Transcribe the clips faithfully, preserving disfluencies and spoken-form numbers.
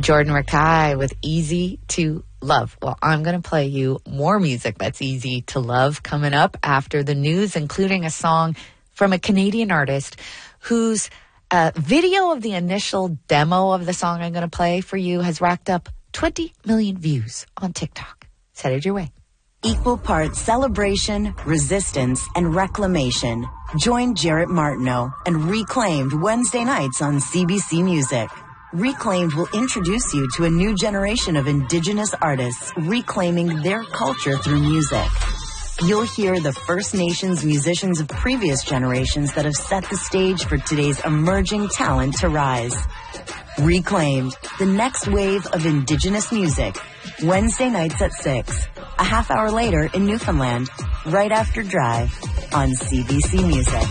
Jordan Rakai with Easy to Love. Well, I'm going to play you more music that's easy to love coming up after the news, including a song from a Canadian artist whose uh, video of the initial demo of the song I'm going to play for you has racked up twenty million views on TikTok. It's headed your way. Equal parts celebration, resistance, and reclamation. Join Jarrett Martineau and Reclaimed Wednesday nights on C B C Music. Reclaimed will introduce you to a new generation of Indigenous artists reclaiming their culture through music. You'll hear the First Nations musicians of previous generations that have set the stage for today's emerging talent to rise. Reclaimed, the next wave of Indigenous music. Wednesday nights at six. A half hour later in Newfoundland, right after Drive on C B C Music.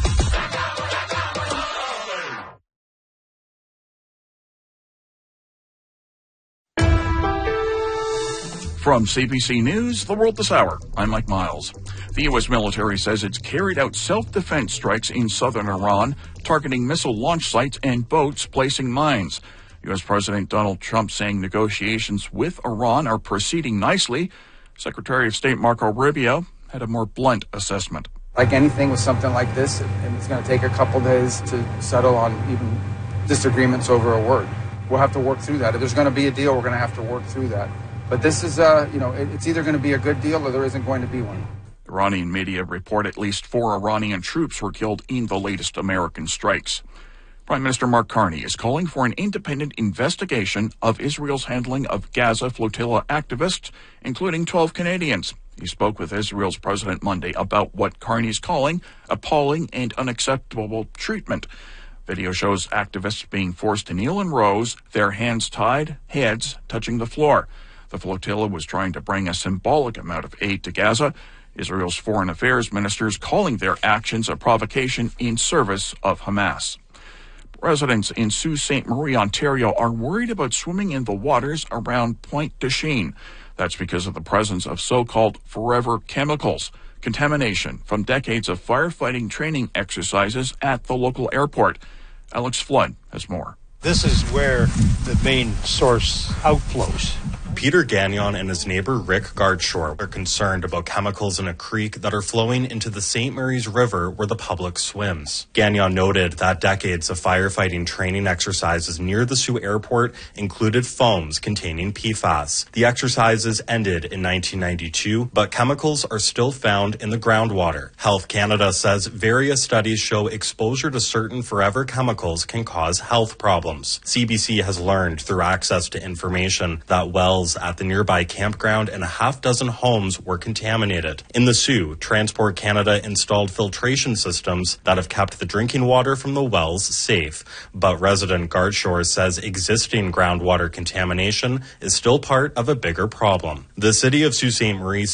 From C B C News, The World This Hour, I'm Mike Miles. The U S military says it's carried out self-defense strikes in southern Iran, targeting missile launch sites and boats placing mines. U S President Donald Trump saying negotiations with Iran are proceeding nicely. Secretary of State Marco Rubio had a more blunt assessment. Like anything with something like this, it's going to take a couple days to settle on even disagreements over a word. We'll have to work through that. If there's going to be a deal, we're going to have to work through that. But this is, uh, you know, it's either going to be a good deal or there isn't going to be one. Iranian media report at least four Iranian troops were killed in the latest American strikes. Prime Minister Mark Carney is calling for an independent investigation of Israel's handling of Gaza flotilla activists, including twelve Canadians. He spoke with Israel's president Monday about what Carney's calling appalling and unacceptable treatment. Video shows activists being forced to kneel in rows, their hands tied, heads touching the floor. The flotilla was trying to bring a symbolic amount of aid to Gaza. Israel's foreign affairs ministers calling their actions a provocation in service of Hamas. Residents in Sault Ste. Marie, Ontario are worried about swimming in the waters around Pointe du Chien. That's because of the presence of so-called forever chemicals, contamination from decades of firefighting training exercises at the local airport. Alex Flood has more. This is where the main source outflows. Peter Gagnon and his neighbor Rick Gardshore are concerned about chemicals in a creek that are flowing into the Saint Mary's River where the public swims. Gagnon noted that decades of firefighting training exercises near the Sault Airport included foams containing P FAS. The exercises ended in nineteen ninety-two, but chemicals are still found in the groundwater. Health Canada says various studies show exposure to certain forever chemicals can cause health problems. C B C has learned through access to information that wells at the nearby campground and a half dozen homes were contaminated. In the Sault, Transport Canada installed filtration systems that have kept the drinking water from the wells safe. But resident Gardshore says existing groundwater contamination is still part of a bigger problem. The city of Sault Ste. Marie